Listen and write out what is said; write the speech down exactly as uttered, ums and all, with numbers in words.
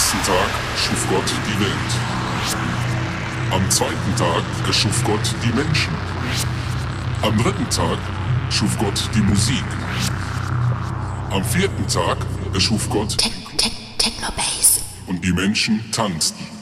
ersten Tag schuf Gott die Welt. Am zweiten Tag erschuf Gott die Menschen. Am dritten Tag schuf Gott die Musik. Am vierten Tag erschuf Gott Techno Bass. Und die Menschen tanzten.